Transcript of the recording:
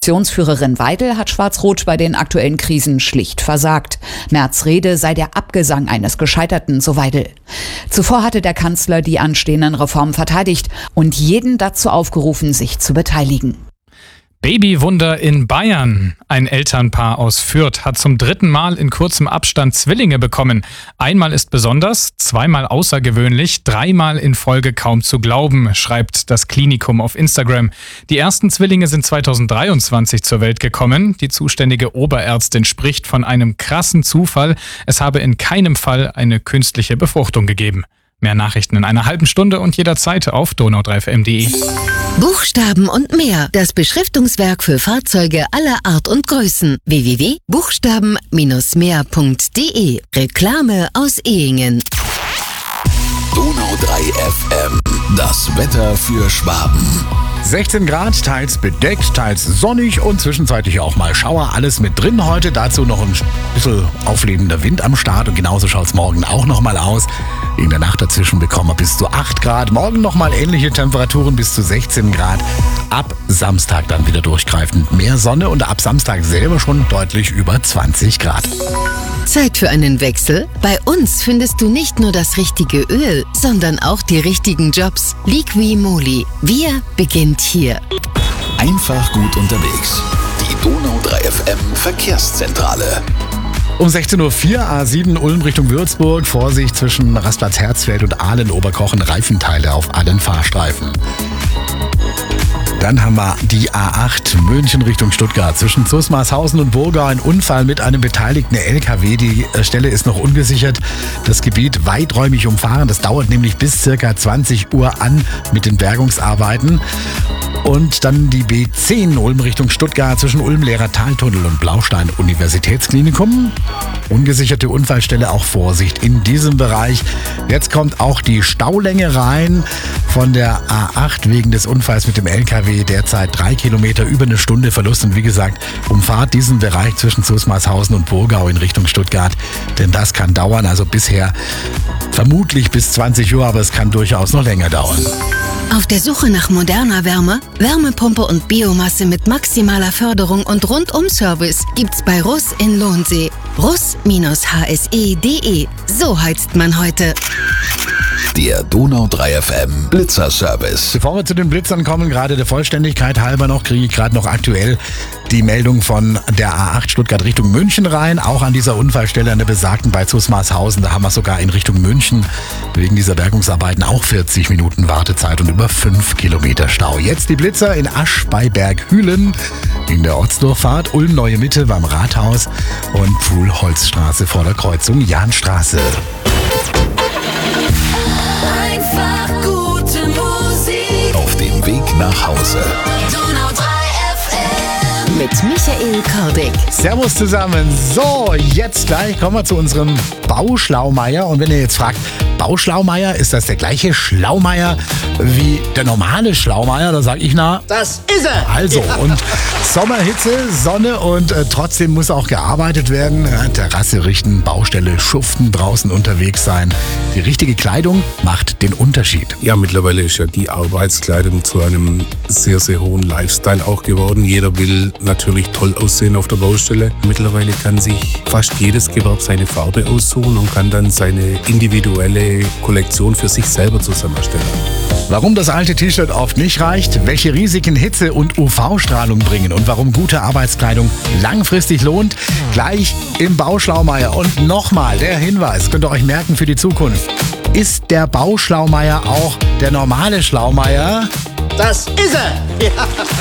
Fraktionsführerin Weidel hat Schwarz-Rot bei den aktuellen Krisen schlicht versagt. Merz' Rede sei der Abgesang eines Gescheiterten, so Weidel. Zuvor hatte der Kanzler die anstehenden Reformen verteidigt und jeden dazu aufgerufen, sich zu beteiligen. Babywunder in Bayern. Ein Elternpaar aus Fürth hat zum 3. Mal in kurzem Abstand Zwillinge bekommen. Einmal ist besonders, zweimal außergewöhnlich, 3-mal in Folge kaum zu glauben, schreibt das Klinikum auf Instagram. Die ersten Zwillinge sind 2023 zur Welt gekommen. Die zuständige Oberärztin spricht von einem krassen Zufall. Es habe in keinem Fall eine künstliche Befruchtung gegeben. Mehr Nachrichten in einer halben Stunde und jederzeit auf donau3fm.de. Buchstaben und mehr. Das Beschriftungswerk für Fahrzeuge aller Art und Größen. www.buchstaben-mehr.de. Reklame aus Ehingen. Donau3FM. Das Wetter für Schwaben. 16 Grad, teils bedeckt, teils sonnig und zwischenzeitlich auch mal Schauer. Alles mit drin heute. Dazu noch ein bisschen auflebender Wind am Start und genauso schaut es morgen auch noch mal aus. In der Nacht dazwischen bekommen wir bis zu 8 Grad. Morgen nochmal ähnliche Temperaturen bis zu 16 Grad. Ab Samstag dann wieder durchgreifend mehr Sonne und ab Samstag selber schon deutlich über 20 Grad. Zeit für einen Wechsel? Bei uns findest du nicht nur das richtige Öl, sondern auch die richtigen Jobs. Liqui Moly. Wir beginnt hier. Einfach gut unterwegs. Die Donau3FM Verkehrszentrale. Um 16.04 Uhr A7 Ulm Richtung Würzburg. Vorsicht zwischen Rastplatz Herzfeld und Ahlen-Oberkochen. Reifenteile auf allen Fahrstreifen. Dann haben wir die A8 München Richtung Stuttgart. Zwischen Zusmarshausen und Burgau ein Unfall mit einem beteiligten LKW. Die Stelle ist noch ungesichert. Das Gebiet weiträumig umfahren. Das dauert nämlich bis circa 20 Uhr an mit den Bergungsarbeiten. Und dann die B10 Ulm Richtung Stuttgart zwischen Ulm-Lehrer-Taltunnel und Blaustein-Universitätsklinikum. Ungesicherte Unfallstelle, auch Vorsicht in diesem Bereich. Jetzt kommt auch die Staulänge rein von der A8 wegen des Unfalls mit dem LKW. Derzeit 3 Kilometer, über eine Stunde Verlust. Und wie gesagt, umfahrt diesen Bereich zwischen Zusmarshausen und Burgau in Richtung Stuttgart. Denn das kann dauern, also bisher vermutlich bis 20 Uhr, aber es kann durchaus noch länger dauern. Auf der Suche nach moderner Wärme, Wärmepumpe und Biomasse mit maximaler Förderung und Rundum-Service gibt's bei Russ in Lohnsee. Russ-hse.de. So heizt man heute. Der Donau3FM Blitzer-Service. Bevor wir zu den Blitzern kommen, gerade der Vollständigkeit halber noch, kriege ich gerade noch aktuell die Meldung von der A8 Stuttgart Richtung München rein. Auch an dieser Unfallstelle an der besagten bei Zusmarshausen. Da haben wir sogar in Richtung München wegen dieser Bergungsarbeiten auch 40 Minuten Wartezeit und über 5 Kilometer Stau. Jetzt die Blitzer in Asch bei Berghülen in der Ortsdurchfahrt, Ulm Neue Mitte beim Rathaus und Pfuhlholzstraße vor der Kreuzung Jahnstraße. Einfach gute Musik. Auf dem Weg nach Hause. Donau3FM. Mit Michael Kordick. Servus zusammen. So, jetzt gleich kommen wir zu unserem Bauschlaumeier. Und wenn ihr jetzt fragt, Bauschlaumeier, ist das der gleiche Schlaumeier wie der normale Schlaumeier? Da sage ich, na, Das ist er! also. Und Sommerhitze, Sonne und trotzdem muss auch gearbeitet werden. Ja, Terrasse richten, Baustelle schuften, draußen unterwegs sein. Die richtige Kleidung macht den Unterschied. Ja, mittlerweile ist ja die Arbeitskleidung zu einem sehr, sehr hohen Lifestyle auch geworden. Jeder will natürlich toll aussehen auf der Baustelle. Mittlerweile kann sich fast jedes Gewerbe seine Farbe aussuchen und kann dann seine individuelle Kollektion für sich selber zusammenstellen. Warum das alte T-Shirt oft nicht reicht, welche Risiken Hitze und UV-Strahlung bringen und warum gute Arbeitskleidung langfristig lohnt, gleich im Bauschlaumeier. Und nochmal der Hinweis, könnt ihr euch merken für die Zukunft. Ist der Bauschlaumeier auch der normale Schlaumeier? Das ist er! Ja.